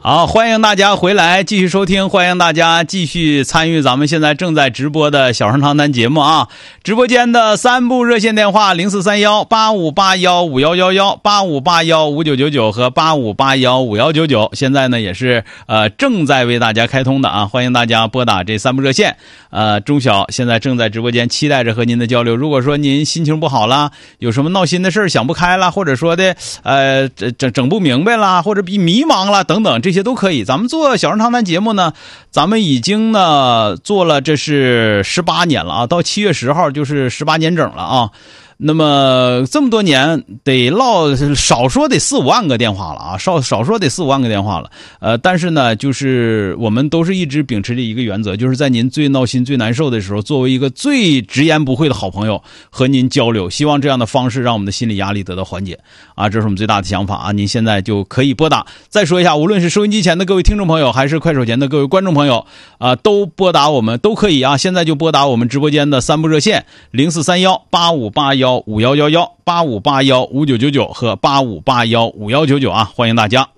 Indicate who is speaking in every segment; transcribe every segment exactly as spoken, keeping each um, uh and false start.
Speaker 1: 好，欢迎大家回来继续收听，欢迎大家继续参与咱们现在正在直播的小声长谈节目啊！直播间的三部热线电话零四三一八五八一五一一一、八五八一五九九九和八五八一五一九九，现在呢也是呃正在为大家开通的啊！欢迎大家拨打这三部热线。呃，中小现在正在直播间期待着和您的交流。如果说您心情不好啦，有什么闹心的事想不开啦，或者说的呃整整不明白啦，或者比迷茫啦等等，这些都可以。咱们做小声长谈节目呢，咱们已经呢做了这是十八年了啊，到七月十号就是十八年整了啊。那么这么多年得唠少说得四五万个电话了啊，少少说得四五万个电话了。呃，但是呢，就是我们都是一直秉持着一个原则，就是在您最闹心、最难受的时候，作为一个最直言不讳的好朋友和您交流，希望这样的方式让我们的心理压力得到缓解啊，这是我们最大的想法啊。您现在就可以拨打。再说一下，无论是收音机前的各位听众朋友，还是快手前的各位观众朋友啊，都拨打我们都可以啊。现在就拨打我们直播间的三部热线零四三一八五八一五一一一、八五八一五九九九和八五八一五一九九啊，欢迎大家。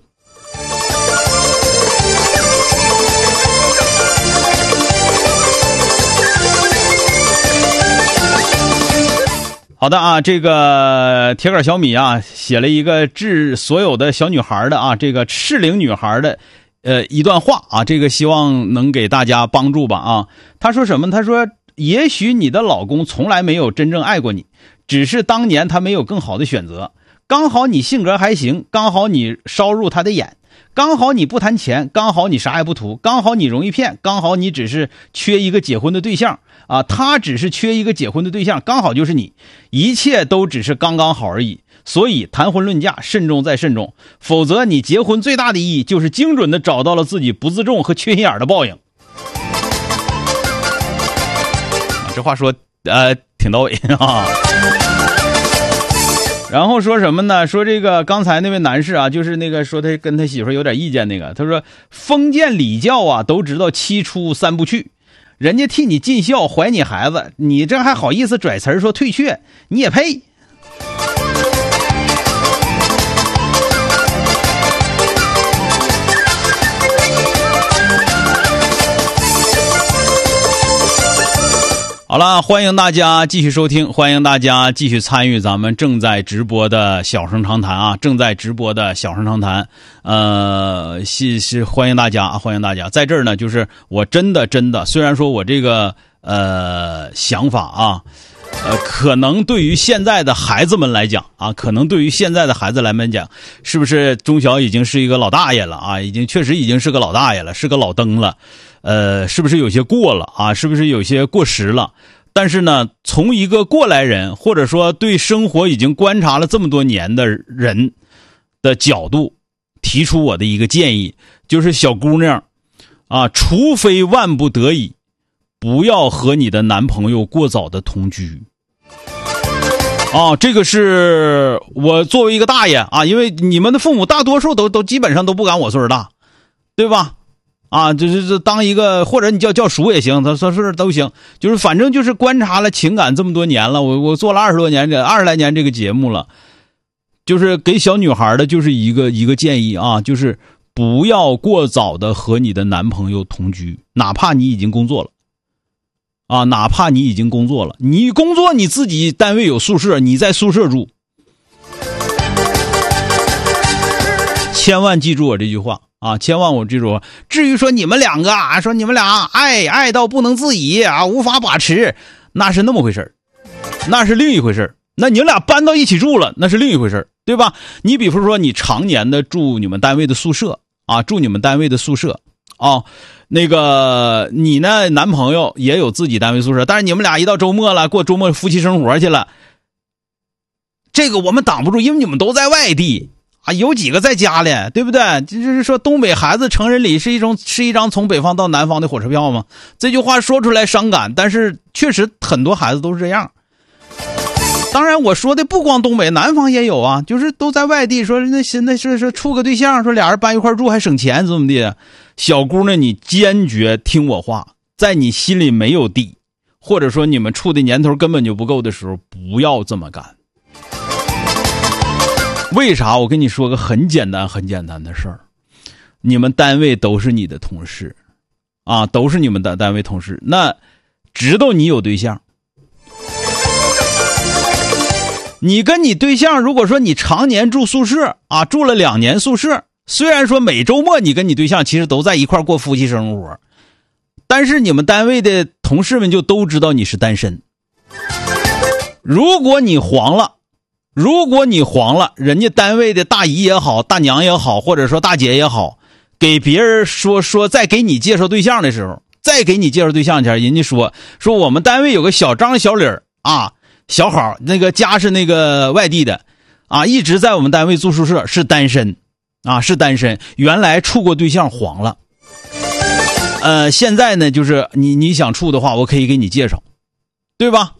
Speaker 1: 好的啊，这个铁杆小米啊写了一个致所有的小女孩的啊，这个适龄女孩的呃一段话啊，这个希望能给大家帮助吧啊。他说什么？他说也许你的老公从来没有真正爱过你，只是当年他没有更好的选择，刚好你性格还行，刚好你烧入他的眼，刚好你不谈钱，刚好你啥也不图，刚好你容易骗，刚好你只是缺一个结婚的对象啊，他只是缺一个结婚的对象，刚好就是你，一切都只是刚刚好而已。所以谈婚论嫁慎重再慎重，否则你结婚最大的意义就是精准的找到了自己不自重和缺心眼的报应。这话说呃挺到位啊。然后说什么呢？说这个刚才那位男士啊，就是那个说他跟他媳妇有点意见那个，他说封建礼教啊都知道七出三不去，人家替你尽孝怀你孩子，你这还好意思拽词说退却，你也配。好了，欢迎大家继续收听，欢迎大家继续参与咱们正在直播的小声长谈啊，正在直播的小声长谈，呃，是是欢迎大家啊，欢迎大家在这儿呢。就是我真的真的，虽然说我这个呃想法啊，呃，可能对于现在的孩子们来讲啊，可能对于现在的孩子来们讲，是不是中小已经是一个老大爷了啊？已经确实已经是个老大爷了，是个老登了。呃，是不是有些过了啊？是不是有些过时了？但是呢，从一个过来人，或者说对生活已经观察了这么多年的人的角度，提出我的一个建议，就是小姑娘啊，除非万不得已，不要和你的男朋友过早的同居。啊，这个是我作为一个大爷啊，因为你们的父母大多数都都基本上都不敢我岁数大，对吧？啊，就是这当一个，或者你叫叫叔也行，他说是都行，就是反正就是观察了情感这么多年了，我我做了二十多年这二十来年这个节目了，就是给小女孩的就是一个一个建议啊，就是不要过早的和你的男朋友同居，哪怕你已经工作了，啊，哪怕你已经工作了，你工作你自己单位有宿舍，你在宿舍住，千万记住我这句话。啊，千万我记住，至于说你们两个啊，说你们俩爱爱到不能自已啊，无法把持，那是那么回事，那是另一回事。那你们俩搬到一起住了，那是另一回事，对吧？你比如说你常年的住你们单位的宿舍啊，住你们单位的宿舍啊，那个你呢，男朋友也有自己单位宿舍，但是你们俩一到周末了，过周末夫妻生活去了，这个我们挡不住，因为你们都在外地。啊，有几个在家里，对不对？就是说东北孩子成人礼是一种是一张从北方到南方的火车票吗？这句话说出来伤感，但是确实很多孩子都是这样。当然我说的不光东北，南方也有啊，就是都在外地，说那现在是说处个对象，说俩人搬一块住还省钱怎么的。小姑娘你坚决听我话，在你心里没有底，或者说你们处的年头根本就不够的时候，不要这么干。为啥？我跟你说个很简单很简单的事儿， 你们单位都是你的同事啊，都是你们的单位同事，那知道你有对象。你跟你对象如果说你常年住宿舍啊，住了两年宿舍，虽然说每周末你跟你对象其实都在一块过夫妻生活，但是你们单位的同事们就都知道你是单身。如果你黄了，如果你黄了，人家单位的大姨也好，大娘也好，或者说大姐也好，给别人说说再给你介绍对象的时候，再给你介绍对象前，人家说说我们单位有个小张小李啊，小好，那个家是那个外地的啊，一直在我们单位住宿舍，是单身啊，是单身，原来处过对象黄了。呃，现在呢，就是你你想处的话，我可以给你介绍，对吧？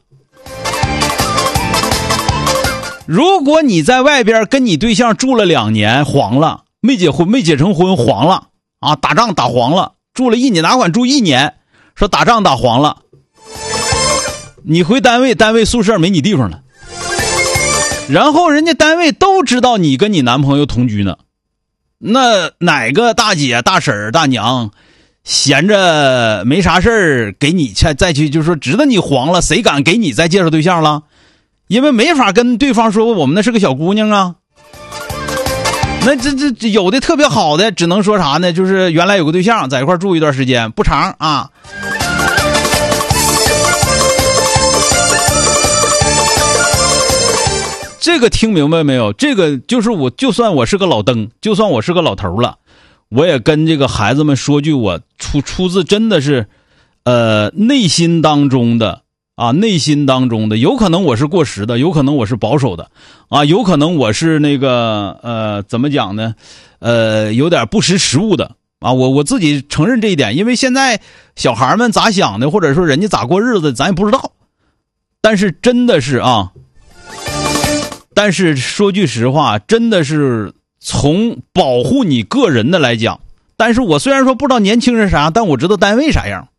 Speaker 1: 如果你在外边跟你对象住了两年黄了，没结婚没结成婚黄了啊，打仗打黄了，住了一年，哪管住一年，说打仗打黄了，你回单位，单位宿舍没你地方了，然后人家单位都知道你跟你男朋友同居呢，那哪个大姐大婶大娘闲着没啥事儿给你再再去，就是说知道你黄了，谁敢给你再介绍对象了？因为没法跟对方说我们那是个小姑娘啊。那这这这有的特别好的，只能说啥呢？就是原来有个对象，在一块住一段时间，不长啊。这个听明白没有？这个就是我，就算我是个老登，就算我是个老头了，我也跟这个孩子们说句我出出自真的是，呃，内心当中的。啊，内心当中的，有可能我是过时的，有可能我是保守的，啊，有可能我是那个呃，怎么讲呢？呃，有点不识时务的啊，我我自己承认这一点，因为现在小孩们咋想的，或者说人家咋过日子，咱也不知道。但是真的是啊，但是说句实话，真的是从保护你个人的来讲，但是我虽然说不知道年轻人啥样，但我知道单位啥样。